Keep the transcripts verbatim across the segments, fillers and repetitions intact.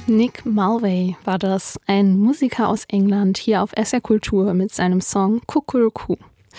Nick Mulvey war das, ein Musiker aus England, hier auf S R Kultur mit seinem Song Kuckuruku.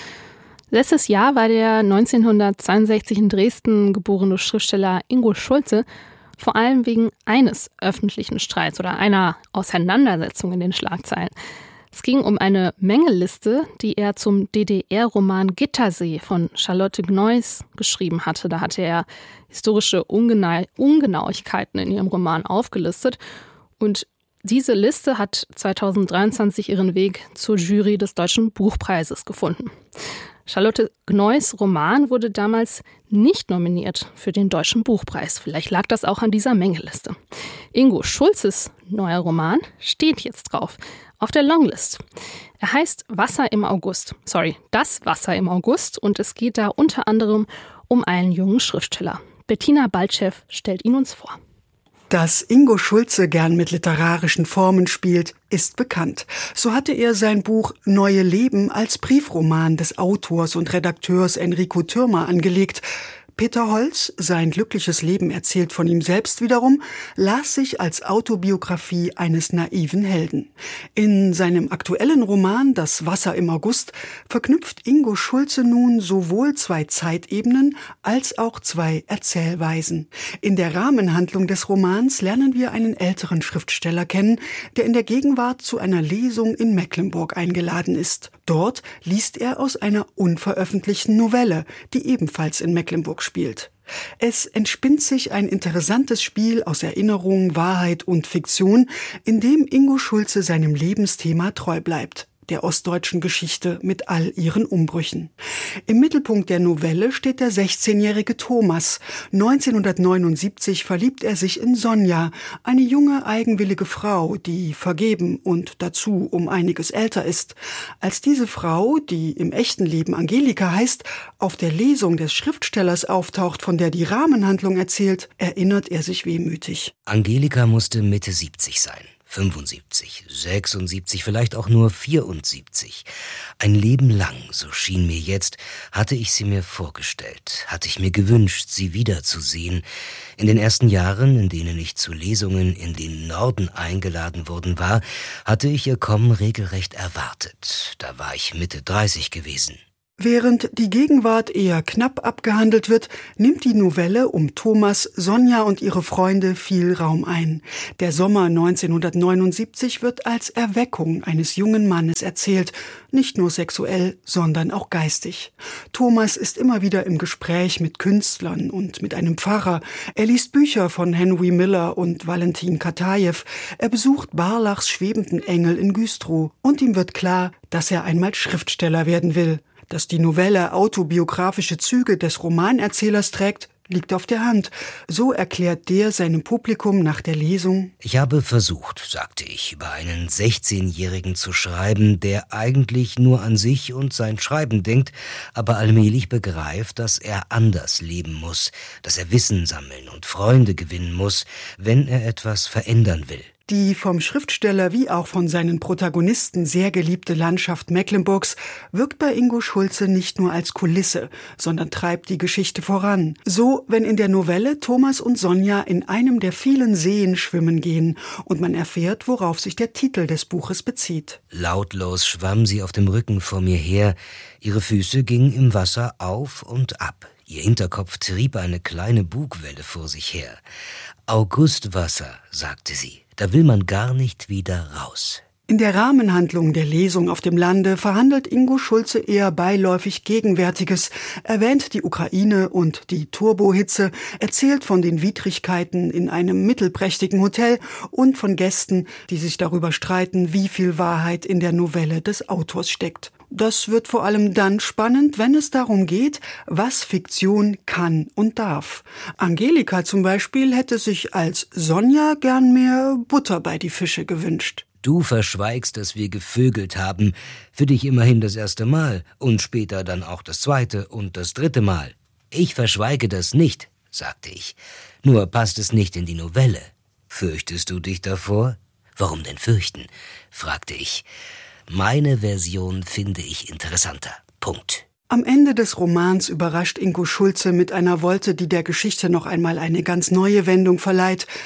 Letztes Jahr war der neunzehnhundertzweiundsechzig in Dresden geborene Schriftsteller Ingo Schulze vor allem wegen eines öffentlichen Streits oder einer Auseinandersetzung in den Schlagzeilen. Es ging um eine Mängelliste, die er zum D D R-Roman Gittersee von Charlotte Gneuss geschrieben hatte. Da hatte er historische Ungenau- Ungenauigkeiten in ihrem Roman aufgelistet. Und diese Liste hat zweitausenddreiundzwanzig ihren Weg zur Jury des Deutschen Buchpreises gefunden. Charlotte Gneuss' Roman wurde damals nicht nominiert für den Deutschen Buchpreis. Vielleicht lag das auch an dieser Mängelliste. Ingo Schulzes neuer Roman steht jetzt drauf, auf der Longlist. Er heißt Wasser im August. Sorry, Das Wasser im August. Und es geht da unter anderem um einen jungen Schriftsteller. Bettina Baltschew stellt ihn uns vor. Dass Ingo Schulze gern mit literarischen Formen spielt, ist bekannt. So hatte er sein Buch Neue Leben als Briefroman des Autors und Redakteurs Enrico Thürmer angelegt. Peter Holz, sein glückliches Leben erzählt von ihm selbst wiederum, las sich als Autobiografie eines naiven Helden. In seinem aktuellen Roman Das Wasser im August verknüpft Ingo Schulze nun sowohl zwei Zeitebenen als auch zwei Erzählweisen. In der Rahmenhandlung des Romans lernen wir einen älteren Schriftsteller kennen, der in der Gegenwart zu einer Lesung in Mecklenburg eingeladen ist. Dort liest er aus einer unveröffentlichten Novelle, die ebenfalls in Mecklenburg spielt. Es entspinnt sich ein interessantes Spiel aus Erinnerung, Wahrheit und Fiktion, in dem Ingo Schulze seinem Lebensthema treu bleibt, der ostdeutschen Geschichte mit all ihren Umbrüchen. Im Mittelpunkt der Novelle steht der sechzehnjährige Thomas. neunzehnhundertneunundsiebzig verliebt er sich in Sonja, eine junge, eigenwillige Frau, die vergeben und dazu um einiges älter ist. Als diese Frau, die im echten Leben Angelika heißt, auf der Lesung des Schriftstellers auftaucht, von der die Rahmenhandlung erzählt, erinnert er sich wehmütig. Angelika musste Mitte siebzig sein. fünfundsiebzig, sechsundsiebzig, vielleicht auch nur vierundsiebzig. Ein Leben lang, so schien mir jetzt, hatte ich sie mir vorgestellt, hatte ich mir gewünscht, sie wiederzusehen. In den ersten Jahren, in denen ich zu Lesungen in den Norden eingeladen worden war, hatte ich ihr Kommen regelrecht erwartet. Da war ich Mitte dreißig gewesen. Während die Gegenwart eher knapp abgehandelt wird, nimmt die Novelle um Thomas, Sonja und ihre Freunde viel Raum ein. Der Sommer neunzehnhundertneunundsiebzig wird als Erweckung eines jungen Mannes erzählt, nicht nur sexuell, sondern auch geistig. Thomas ist immer wieder im Gespräch mit Künstlern und mit einem Pfarrer. Er liest Bücher von Henry Miller und Valentin Katajew. Er besucht Barlachs Schwebenden Engel in Güstrow. Und ihm wird klar, dass er einmal Schriftsteller werden will. Dass die Novelle autobiografische Züge des Romanerzählers trägt, liegt auf der Hand. So erklärt der seinem Publikum nach der Lesung: Ich habe versucht, sagte ich, über einen sechzehnjährigen zu schreiben, der eigentlich nur an sich und sein Schreiben denkt, aber allmählich begreift, dass er anders leben muss, dass er Wissen sammeln und Freunde gewinnen muss, wenn er etwas verändern will. Die vom Schriftsteller wie auch von seinen Protagonisten sehr geliebte Landschaft Mecklenburgs wirkt bei Ingo Schulze nicht nur als Kulisse, sondern treibt die Geschichte voran. So, wenn in der Novelle Thomas und Sonja in einem der vielen Seen schwimmen gehen und man erfährt, worauf sich der Titel des Buches bezieht. Lautlos schwamm sie auf dem Rücken vor mir her, ihre Füße gingen im Wasser auf und ab. Ihr Hinterkopf trieb eine kleine Bugwelle vor sich her. Augustwasser, sagte sie, da will man gar nicht wieder raus. In der Rahmenhandlung der Lesung auf dem Lande verhandelt Ingo Schulze eher beiläufig Gegenwärtiges, erwähnt die Ukraine und die Turbohitze, erzählt von den Widrigkeiten in einem mittelprächtigen Hotel und von Gästen, die sich darüber streiten, wie viel Wahrheit in der Novelle des Autors steckt. Das wird vor allem dann spannend, wenn es darum geht, was Fiktion kann und darf. Angelika zum Beispiel hätte sich als Sonja gern mehr Butter bei die Fische gewünscht. Du verschweigst, dass wir gevögelt haben, für dich immerhin das erste Mal und später dann auch das zweite und das dritte Mal. Ich verschweige das nicht, sagte ich, nur passt es nicht in die Novelle. Fürchtest du dich davor? Warum denn fürchten? Fragte ich. Meine Version finde ich interessanter. Punkt. Am Ende des Romans überrascht Ingo Schulze mit einer Wolte, die der Geschichte noch einmal eine ganz neue Wendung verleiht.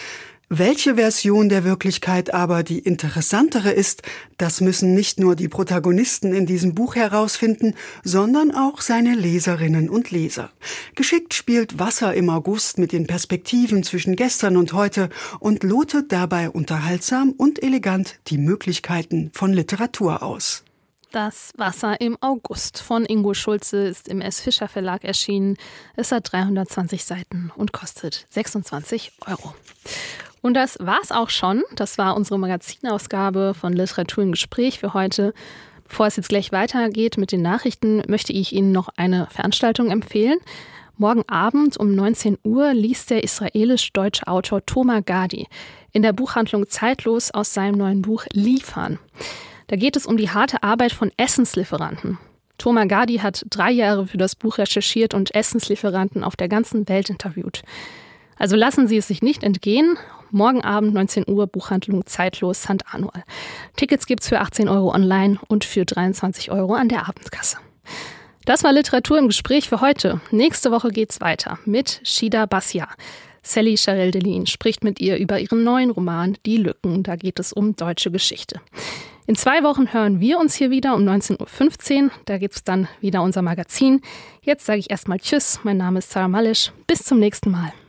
Welche Version der Wirklichkeit aber die interessantere ist, das müssen nicht nur die Protagonisten in diesem Buch herausfinden, sondern auch seine Leserinnen und Leser. Geschickt spielt Wasser im August mit den Perspektiven zwischen gestern und heute und lotet dabei unterhaltsam und elegant die Möglichkeiten von Literatur aus. Das Wasser im August von Ingo Schulze ist im S. Fischer Verlag erschienen. Es hat dreihundertzwanzig Seiten und kostet sechsundzwanzig Euro. Und das war's auch schon. Das war unsere Magazinausgabe von Literatur im Gespräch für heute. Bevor es jetzt gleich weitergeht mit den Nachrichten, möchte ich Ihnen noch eine Veranstaltung empfehlen. Morgen Abend um neunzehn Uhr liest der israelisch-deutsche Autor Tomer Gadi in der Buchhandlung Zeitlos aus seinem neuen Buch Liefern. Da geht es um die harte Arbeit von Essenslieferanten. Tomer Gadi hat drei Jahre für das Buch recherchiert und Essenslieferanten auf der ganzen Welt interviewt. Also lassen Sie es sich nicht entgehen. Morgen Abend neunzehn Uhr, Buchhandlung Zeitlos, Sankt Anual. Tickets gibt's für achtzehn Euro online und für dreiundzwanzig Euro an der Abendkasse. Das war Literatur im Gespräch für heute. Nächste Woche geht's weiter mit Shida Bassia. Sally Charel-Delin spricht mit ihr über ihren neuen Roman Die Lücken. Da geht es um deutsche Geschichte. In zwei Wochen hören wir uns hier wieder um neunzehn Uhr fünfzehn. Da gibt's dann wieder unser Magazin. Jetzt sage ich erstmal Tschüss. Mein Name ist Sarah Malisch. Bis zum nächsten Mal.